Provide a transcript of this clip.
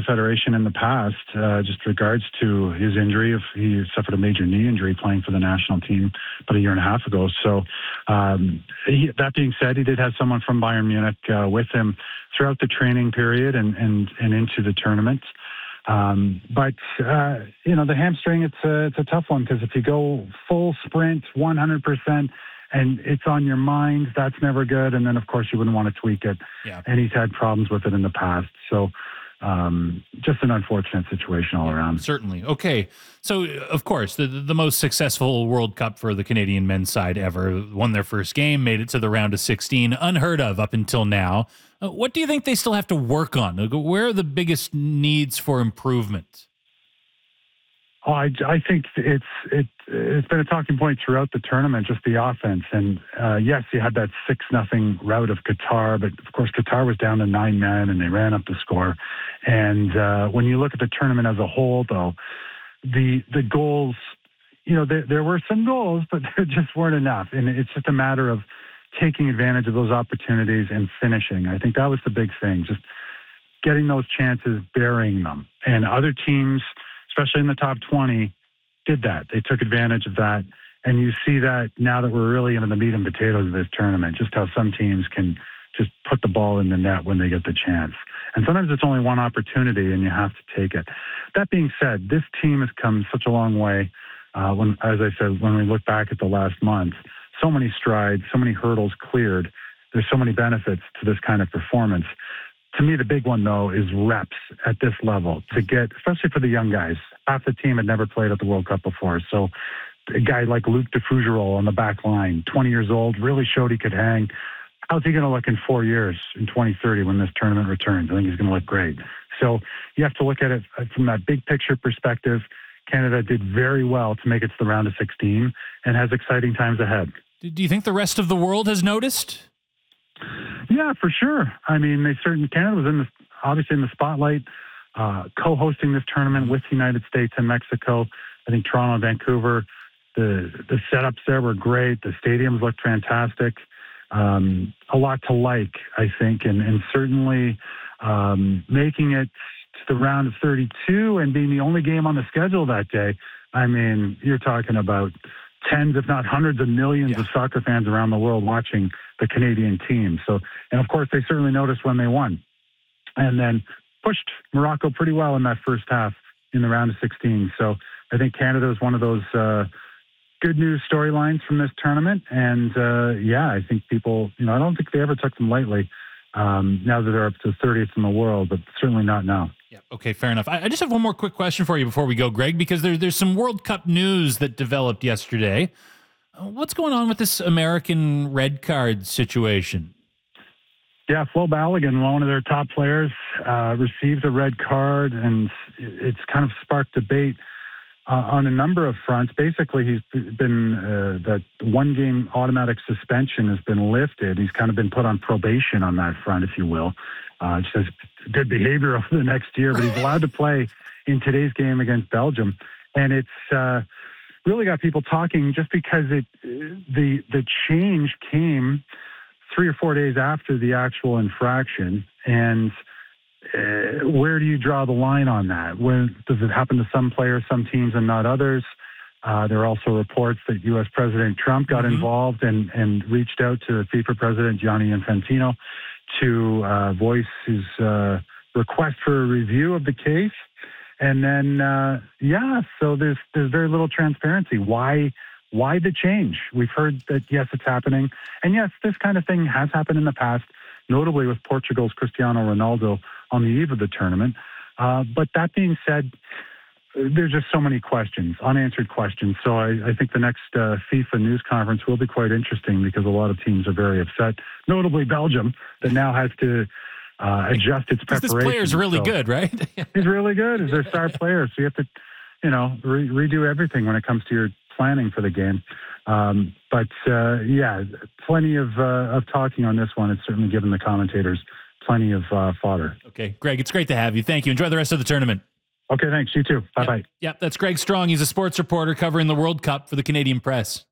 Federation in the past, just regards to his injury. If he suffered a major knee injury playing for the national team about a year and a half ago. So that being said, he did have someone from Bayern Munich with him throughout the training period and into the tournament. But the hamstring, it's a tough one, because if you go full sprint, 100%, and it's on your mind, that's never good. And then, of course, you wouldn't want to tweak it. Yeah. And he's had problems with it in the past. So just an unfortunate situation all around. Certainly. Okay. So, of course, the most successful World Cup for the Canadian men's side ever. Won their first game, made it to the round of 16. Unheard of up until now. What do you think they still have to work on? Where are the biggest needs for improvement? Oh, I think it's been a talking point throughout the tournament, just the offense. And yes, you had that 6-0 rout of Qatar, but of course Qatar was down to 9 men and they ran up the score. And when you look at the tournament as a whole, though, the goals, there were some goals, but there just weren't enough. And it's just a matter of taking advantage of those opportunities and finishing. I think that was the big thing, just getting those chances, burying them. And other teams, especially in the top 20, did that. They took advantage of that. And you see that now that we're really into the meat and potatoes of this tournament, just how some teams can just put the ball in the net when they get the chance. And sometimes it's only one opportunity and you have to take it. That being said, this team has come such a long way. As I said, when we look back at the last month, so many strides, so many hurdles cleared. There's so many benefits to this kind of performance. To me, the big one, though, is reps at this level to get, especially for the young guys. Half the team had never played at the World Cup before. So a guy like Luc de Fougerolles on the back line, 20 years old, really showed he could hang. How's he going to look in 4 years, in 2030, when this tournament returns? I think he's going to look great. So you have to look at it from that big picture perspective. Canada did very well to make it to the round of 16 and has exciting times ahead. Do you think the rest of the world has noticed? Yeah, for sure. I mean, Canada was obviously in the spotlight, co-hosting this tournament with the United States and Mexico. I think Toronto and Vancouver, the setups there were great. The stadiums looked fantastic. A lot to like, I think, and certainly making it to the round of 32 and being the only game on the schedule that day. I mean, you're talking about tens, if not hundreds of millions of soccer fans around the world watching the Canadian team. So, and of course, they certainly noticed when they won. And then pushed Morocco pretty well in that first half in the round of 16. So I think Canada is one of those good news storylines from this tournament. And I think people, I don't think they ever took them lightly now that they're up to 30th in the world, but certainly not now. Yeah. Okay, fair enough. I just have one more quick question for you before we go, Greg, because there's some World Cup news that developed yesterday. What's going on with this American red card situation? Yeah, Flo Balogun, one of their top players, received a red card, and it's kind of sparked debate on a number of fronts. Basically, he's been that one-game automatic suspension has been lifted. He's kind of been put on probation on that front, if you will. It says good behavior over the next year, but he's allowed to play in today's game against Belgium. And it's really got people talking just because the change came 3 or 4 days after the actual infraction. And where do you draw the line on that? When does it happen to some players, some teams, and not others? There are also reports that U.S. President Trump got involved and reached out to FIFA President Gianni Infantino to voice his request for a review of the case. And then, so there's very little transparency. Why the change? We've heard that, yes, it's happening. And yes, this kind of thing has happened in the past, notably with Portugal's Cristiano Ronaldo on the eve of the tournament. But that being said, there's just so many questions, unanswered questions. So I think the next FIFA news conference will be quite interesting because a lot of teams are very upset, notably Belgium, that now has to adjust its preparation. This player's really good, right? He's really good. He's their star player. So you have to, redo everything when it comes to your planning for the game. Plenty of talking on this one. It's certainly given the commentators plenty of fodder. Okay, Greg, it's great to have you. Thank you. Enjoy the rest of the tournament. Okay, thanks. You too. Bye-bye. Yep, that's Greg Strong. He's a sports reporter covering the World Cup for the Canadian Press.